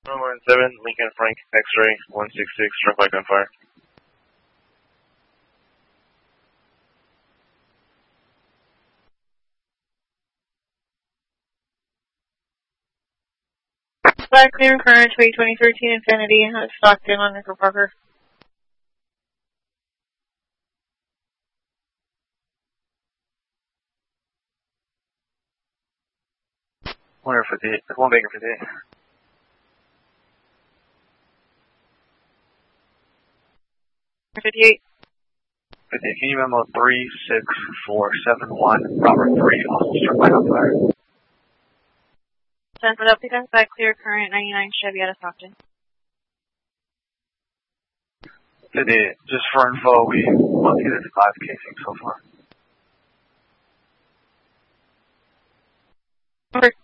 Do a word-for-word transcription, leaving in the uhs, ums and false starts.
one one seven, Lincoln Frank, X-ray, one six six, struck by gunfire. Black Clear Current, twenty thirteen Infinity, Stockton on Nickel Parker. one fifty-eight, one Baker fifty-eight. fifty-eight. fifty-eight, can you memo three six four seven one, Robert three, also struck by gunfire. San Philadelphia, Black Clear Current, ninety-nine Chevy out of Stockton. fifty-eight, just for info, we located five casings so far. Over.